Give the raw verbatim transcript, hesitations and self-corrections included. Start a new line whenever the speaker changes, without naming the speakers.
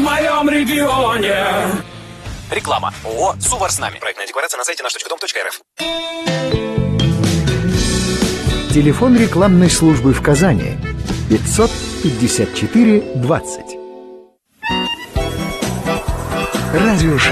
моем регионе.
Реклама. ООО «Сувар с нами». Проектная декларация на сайте наш точка дом точка эр эф.
Телефон рекламной службы в Казани пятьсот пятьдесят четыре двадцать. Радио